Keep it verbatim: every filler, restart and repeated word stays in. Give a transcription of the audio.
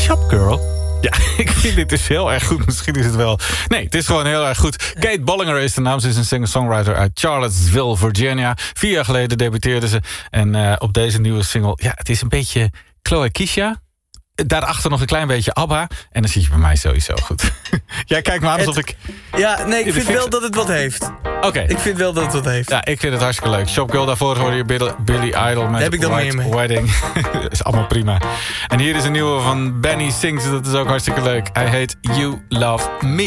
Shopgirl? Ja, ik vind dit dus heel erg goed. Misschien is het wel... Nee, het is gewoon heel erg goed. Kate Bollinger is de naam. Ze is een singer-songwriter uit Charlottesville, Virginia. Vier jaar geleden debuteerde ze. En uh, op deze nieuwe single... Ja, het is een beetje Chloe Kisha. Daarachter nog een klein beetje ABBA. En dan zit je bij mij sowieso goed. Jij kijkt me aan alsof ik... Ja, nee, ik vind wel dat het wat heeft. Oké. Okay. Ik vind wel dat het wat heeft. Ja, ik vind het hartstikke leuk. Shopgirl, daarvoor hoorde je Billy, Billy Idol met heb ik dan White meer mee. Wedding. Is allemaal prima. En hier is een nieuwe van Benny Sings. Dat is ook hartstikke leuk. Hij heet You Love Me.